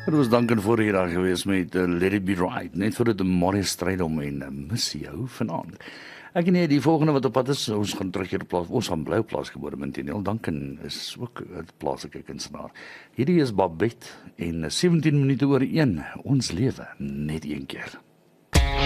Het was Duncan voor hier daar gewees met Let It Be Right, net voor dit Morris Strydom en mis jou vanaand. Ek en die volgende wat op pad is, ons gaan terug hier plaas, ons gaan Blou Plaasgebore Minteneel. Duncan is ook 'n plaaslike kunstenaar. Hierdie is Babette en 17 minute oor 1, ons lewe net een keer.